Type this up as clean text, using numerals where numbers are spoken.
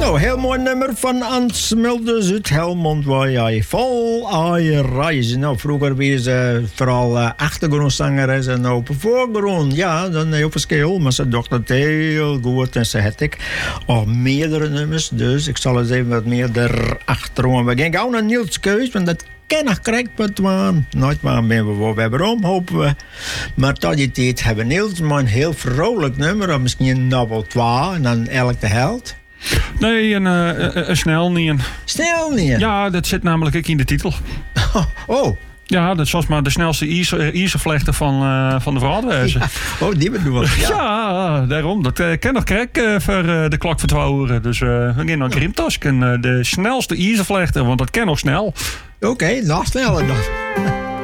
Nou, heel mooi nummer van Ans Mulders uit Helmond, waar jij vol aan je reizen. Nou, vroeger was ze vooral achtergrondzangeres en nou op de voorgrond. Ja, dan op een scheel, maar ze docht het heel goed en ze had ik al meerdere nummers. Dus ik zal eens even wat meer erachter. We gaan gauw naar Niels Keus, want dat ken nog correct wat we nooit maar ben we waarom hopen we. Maar tot die tijd hebben Niels maar een heel vrolijk nummer, of misschien een novel 2 en dan elk de helft. Nee, een snel niet. Snel niet? Ja, dat zit namelijk ook in de titel. Oh. Ja, dat was maar de snelste Ierse vlechter van de Vaderwijze. Ja. Oh, die bedoel ik. Ja, daarom. Dat ken nog krek voor de klok voor 2 uur. Dus we gaan naar Grimtosk. De snelste Ierse vlechter, want dat ken nog snel. Oké, nog sneller dan.